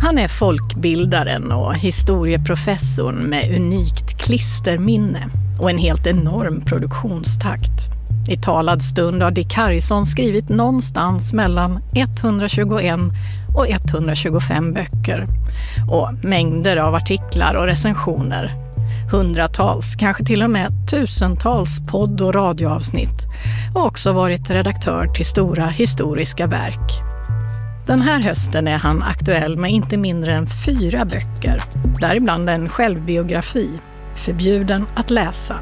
Han är folkbildaren och historieprofessorn med unikt klisterminne och en helt enorm produktionstakt. I talad stund har Dick Harrison skrivit någonstans mellan 121 och 125 böcker och mängder av artiklar och recensioner. Hundratals, kanske till och med tusentals podd- och radioavsnitt och också varit redaktör till stora historiska verk. Den här hösten är han aktuell med inte mindre än 4 böcker, däribland en självbiografi, Förbjuden att läsa.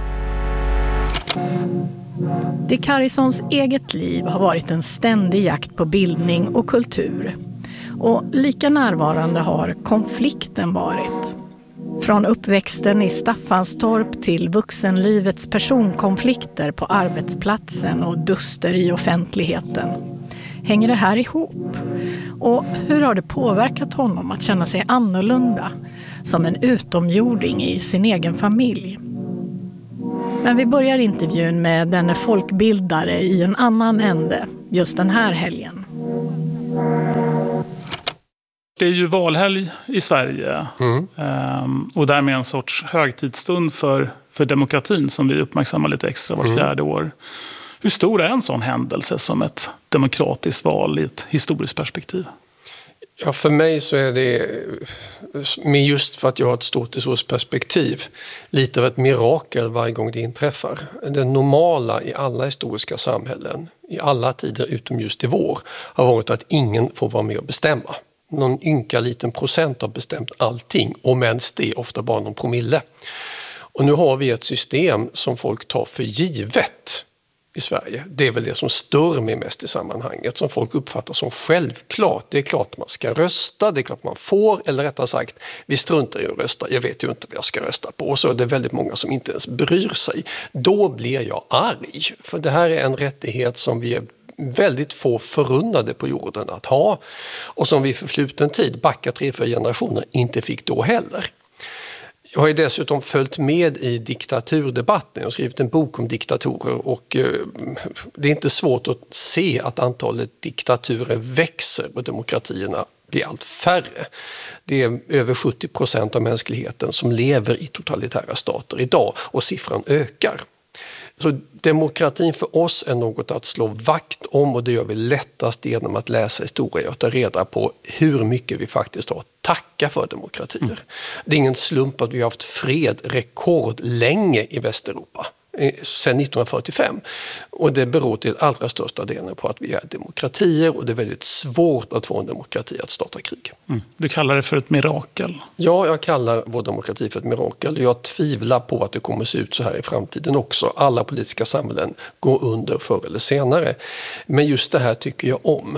Dick Harrisons eget liv har varit en ständig jakt på bildning och kultur. Och lika närvarande har konflikten varit. Från uppväxten i Staffanstorp till vuxenlivets personkonflikter på arbetsplatsen och duster i offentligheten. Hänger det här ihop? Och hur har det påverkat honom att känna sig annorlunda, som en utomjording i sin egen familj? Men vi börjar intervjun med denne folkbildare i en annan ände, just den här helgen. Det är ju valhelg i Sverige och därmed en sorts högtidsstund för demokratin som vi uppmärksammar lite extra vart 4:e år. Hur stor är en sån händelse som ett demokratiskt val i ett historiskt perspektiv? Ja, för mig så är det, men just för att jag har ett stort historiskt perspektiv, lite av ett mirakel varje gång det inträffar. Det normala i alla historiska samhällen, i alla tider utom just i vår, har varit att ingen får vara med och bestämma. Någon ynka liten procent har bestämt allting, och mens det är ofta bara någon promille. Och nu har vi ett system som folk tar för givet i Sverige. Det är väl det som stör mig mest i sammanhanget, som folk uppfattar som självklart. Det är klart man ska rösta, det är klart man får, eller rättare sagt, vi struntar i att rösta, jag vet ju inte vad jag ska rösta på. Och så är det väldigt många som inte ens bryr sig. Då blir jag arg, för det här är en rättighet som vi är väldigt få förunnade på jorden att ha, och som vi förfluten tid, backa 3-4 generationer, inte fick då heller. Jag har ju dessutom följt med i diktaturdebatten och skrivit en bok om diktatorer, och det är inte svårt att se att antalet diktaturer växer och demokratierna blir allt färre. Det är över 70% av mänskligheten som lever i totalitära stater idag, och siffran ökar. Så demokratin för oss är något att slå vakt om, och det gör vi lättast genom att läsa historia och ta reda på hur mycket vi faktiskt har att tacka för demokratier. Det är ingen slump att vi har haft fred rekordlänge i Västeuropa sedan 1945, och det beror till allra största delen på att vi är demokratier, och det är väldigt svårt att få en demokrati att starta krig. Du kallar det för ett mirakel. Ja, jag kallar vår demokrati för ett mirakel. Jag tvivlar på att det kommer se ut så här i framtiden också. Alla politiska samhällen går under förr eller senare. Men just det här tycker jag om.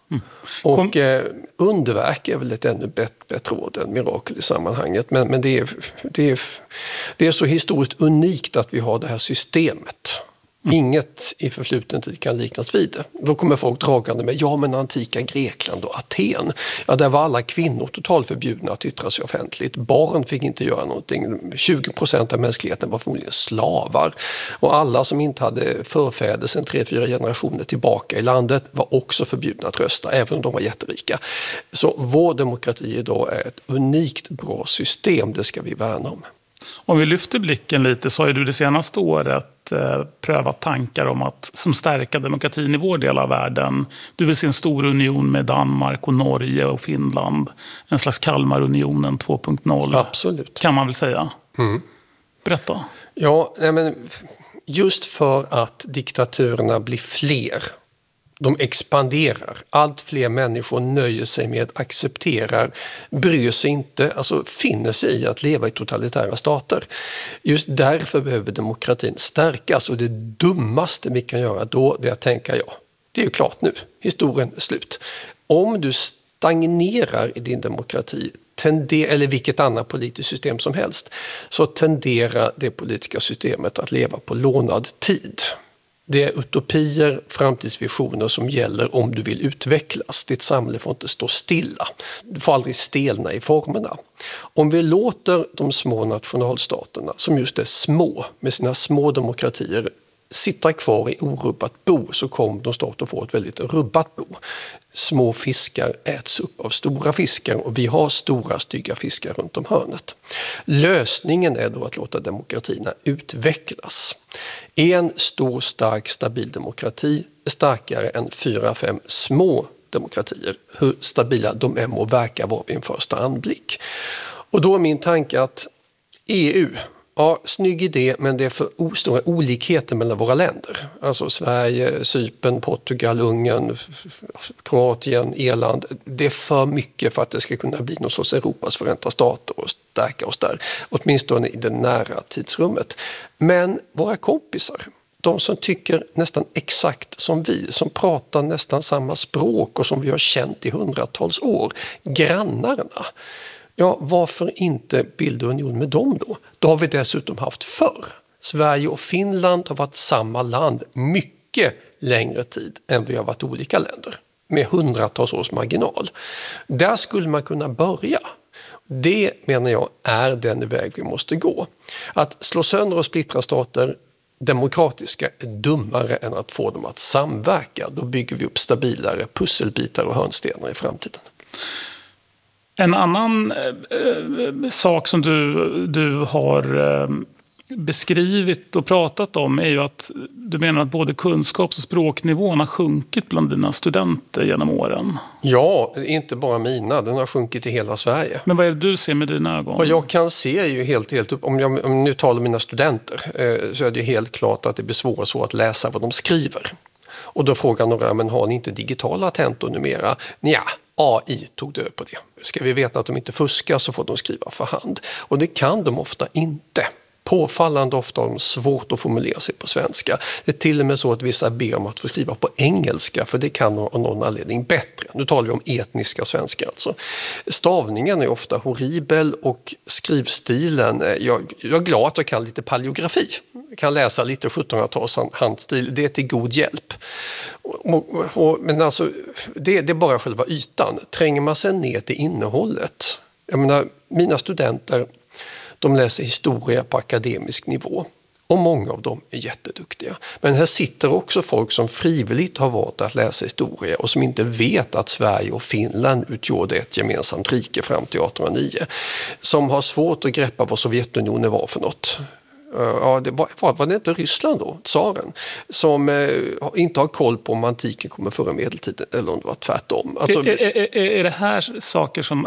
Och underverk är väl ett ännu bättre ord än mirakel i sammanhanget. Men det är så historiskt unikt att vi har det här systemet. Inget i förfluten tid kan liknas vid det. Då kommer folk dragande med, men antika Grekland och Aten. Ja, där var alla kvinnor totalt förbjudna att yttra sig offentligt. Barn fick inte göra någonting. 20% av mänskligheten var förmodligen slavar. Och alla som inte hade förfäder sedan 3-4 generationer tillbaka i landet var också förbjudna att rösta, även om de var jätterika. Så vår demokrati idag är ett unikt bra system, det ska vi värna om. Om vi lyfter blicken lite, så har du det senaste året prövat tankar om att som stärka demokratin i vår del av världen. Du vill se en stor union med Danmark och Norge och Finland. En slags Kalmarunionen 2.0. Absolut. Kan man väl säga. Berätta. Ja, men just för att diktaturerna blir fler. De expanderar. Allt fler människor nöjer sig med, accepterar, bryr sig inte, alltså finner sig i att leva i totalitära stater. Just därför behöver demokratin stärkas, och det dummaste vi kan göra då, det är att tänka, det är ju klart nu, historien är slut. Om du stagnerar i din demokrati, eller vilket annat politiskt system som helst, så tenderar det politiska systemet att leva på lånad tid. Det är utopier, framtidsvisioner som gäller om du vill utvecklas. Ditt samhälle får inte stå stilla. Du får aldrig stelna i formerna. Om vi låter de små nationalstaterna, som just är små, med sina små demokratier, sitta kvar i orubbat bo så kommer de snart att få ett väldigt rubbat bo. Små fiskar äts upp av stora fiskar och vi har stora stygga fiskar runt om hörnet. Lösningen är då att låta demokratierna utvecklas. En stor, stark, stabil demokrati är starkare än 4-5 små demokratier. Hur stabila de är må verka vara vid en första anblick. Och då är min tanke att EU, ja, snygg idé, men det är för stora olikheter mellan våra länder. Alltså Sverige, Cypern, Portugal, Ungern, Kroatien, Irland. Det är för mycket för att det ska kunna bli någon sorts Europas förenta stater och stärka oss där. Åtminstone i det nära tidsrummet. Men våra kompisar, de som tycker nästan exakt som vi, som pratar nästan samma språk och som vi har känt i hundratals år, grannarna. Ja, varför inte bilda union med dem då? Då har vi dessutom haft förr. Sverige och Finland har varit samma land mycket längre tid än vi har varit olika länder. Med hundratals års marginal. Där skulle man kunna börja. Det menar jag är den väg vi måste gå. Att slå sönder och splittra stater demokratiska är dummare än att få dem att samverka. Då bygger vi upp stabilare pusselbitar och hörnstenar i framtiden. En annan sak som du har beskrivit och pratat om är ju att du menar att både kunskaps- och språknivån har sjunkit bland dina studenter genom åren. Ja, inte bara mina. Den har sjunkit i hela Sverige. Men vad är det du ser med dina ögon? Vad jag kan se är ju helt upp. Om jag nu talar om mina studenter så är det ju helt klart att det blir svårt att läsa vad de skriver. Och då frågar några, men har ni inte digitala tentor numera? Nja, AI tog död på det. Ska vi veta att de inte fuskar så får de skriva för hand. Och det kan de ofta inte. Påfallande ofta har de svårt att formulera sig på svenska. Det är till och med så att vissa ber om att få skriva på engelska, för det kan av någon anledning bättre. Nu talar vi om etniska svenska alltså. Stavningen är ofta horribel och skrivstilen, jag är glad att jag kan lite paleografi. Jag kan läsa lite 1700-tals handstil, det är till god hjälp. Men alltså, det är bara själva ytan. Tränger man sig ner till innehållet. Jag menar, mina studenter, de läser historia på akademisk nivå och många av dem är jätteduktiga. Men här sitter också folk som frivilligt har valt att läsa historia och som inte vet att Sverige och Finland utgjorde ett gemensamt rike fram till 1809. Som har svårt att greppa vad Sovjetunionen var för något. Ja, var det inte Ryssland då, tsaren, som inte har koll på om antiken kommer före medeltiden eller om det var tvärtom. Alltså, är det här saker som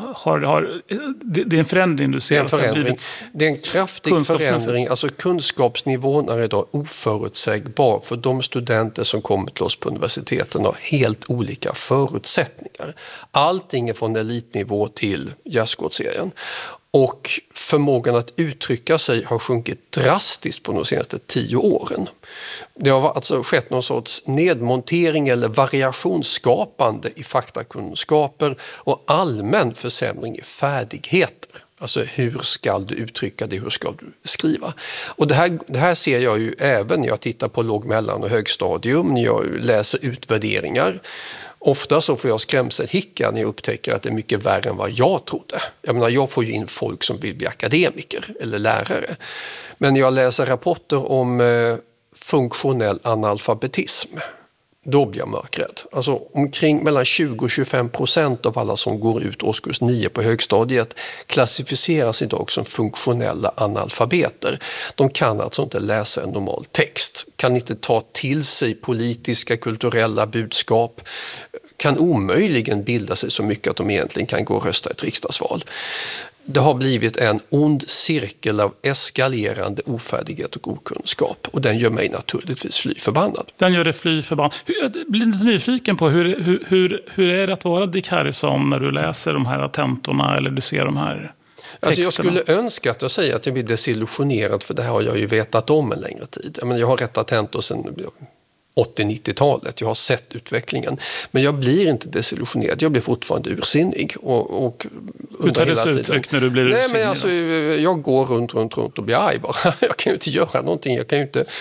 det är en förändring du ser? Det är en kraftig förändring. Alltså kunskapsnivån är idag oförutsägbar för de studenter som kommer till oss på universiteten har helt olika förutsättningar. Allting är från elitnivå till gärdsgårdsserien. Och förmågan att uttrycka sig har sjunkit drastiskt på de senaste 10 åren. Det har alltså skett någon sorts nedmontering eller variationsskapande i faktakunskaper och allmän försämring i färdigheter. Alltså hur ska du uttrycka det, hur ska du skriva? Och det här ser jag ju även när jag tittar på låg-, mellan- och högstadium, när jag läser utvärderingar. Ofta så får jag skrämselhicka när jag upptäcker att det är mycket värre än vad jag trodde. Jag menar, jag får ju in folk som vill bli akademiker eller lärare. Men när jag läser rapporter om funktionell analfabetism, då blir jag mörkrädd. Alltså mellan 20-25% av alla som går ut årskurs 9 på högstadiet klassificeras idag som funktionella analfabeter. De kan alltså inte läsa en normal text, kan inte ta till sig politiska, kulturella budskap, kan omöjligen bilda sig så mycket att de egentligen kan gå och rösta i ett riksdagsval. Det har blivit en ond cirkel av eskalerande ofärdighet och okunskap. Och den gör mig naturligtvis fly förbannad. Den gör det fly förbannad. Jag blir lite nyfiken på hur är det att vara Dick Harrison när du läser de här tentorna eller du ser de här texterna? Alltså jag skulle önska att jag säger att jag blir desillusionerad, för det här har jag ju vetat om en längre tid. Jag har rättat tentor sedan 80-90-talet. Jag har sett utvecklingen. Men jag blir inte desillusionerad. Jag blir fortfarande ursinnig. Och hur tar det sig uttryck när du blir ursinnig? Nej, men alltså, jag går runt och blir arg bara. Jag kan ju inte göra någonting. Jag kan ju inte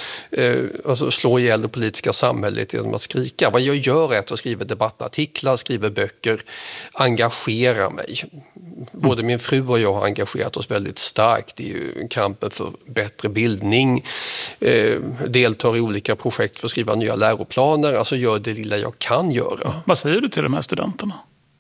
slå ihjäl det politiska samhället genom att skrika. Vad jag gör är att jag skriver debattartiklar, skriver böcker, engagerar mig. Både min fru och jag har engagerat oss väldigt starkt i kampen för bättre bildning, deltar i olika projekt för att skriva nya läroplaner, alltså gör det lilla jag kan göra. Vad säger du till de här studenterna?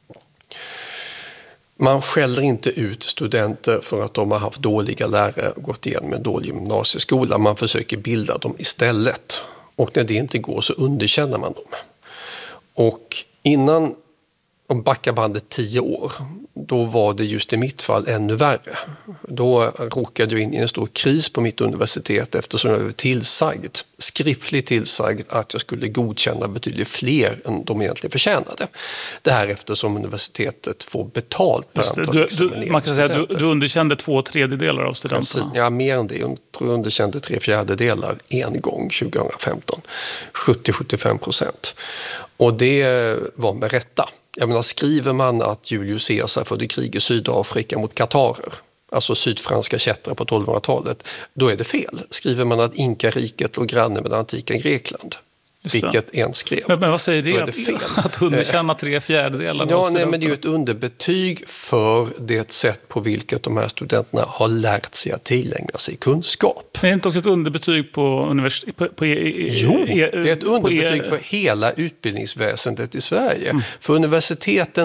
Man skäller inte ut studenter för att de har haft dåliga lärare och gått igenom en dålig gymnasieskola. Man försöker bilda dem istället. Och när det inte går så underkänner man dem. Och innan de backar bandet 10 år, då var det just i mitt fall ännu värre. Då råkade jag in i en stor kris på mitt universitet eftersom jag var skriftligt tillsagd att jag skulle godkänna betydligt fler än de egentligen förtjänade. Det här eftersom universitetet får betalt per antal examinerade man kan säga att studenter. du underkände 2/3 av studenterna. Precis, ja, mer än det. Jag tror jag underkände 3/4 en gång 2015. 70-75%. Och det var med rätta. Jag menar, skriver man att Julius Caesar förde krig i Sydafrika mot katarer, alltså sydfranska kättare på 1200-talet, då är det fel. Skriver man att Inka-riket låg granne med det antika Grekland, vilket en skrev. Men vad säger det? Då är det fel. Att underkänna 3/4 Ja, nej, men det är ju ett underbetyg för det sätt på vilket de här studenterna har lärt sig att tillägna sig kunskap. Det är inte också ett underbetyg på universitet? Jo, det är ett underbetyg för hela utbildningsväsendet i Sverige. För universiteten